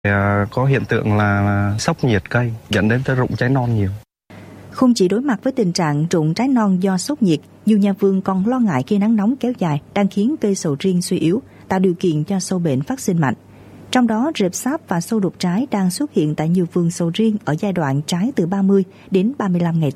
Có hiện tượng là sốc nhiệt cây dẫn đến tới rụng trái non nhiều. Không chỉ đối mặt với tình trạng rụng trái non do sốc nhiệt, nhiều nhà vườn còn lo ngại khi nắng nóng kéo dài đang khiến cây sầu riêng suy yếu, tạo điều kiện cho sâu bệnh phát sinh mạnh. Trong đó, rệp sáp và sâu đục trái đang xuất hiện tại nhiều vườn sầu riêng ở giai đoạn trái từ 30 đến 35 ngày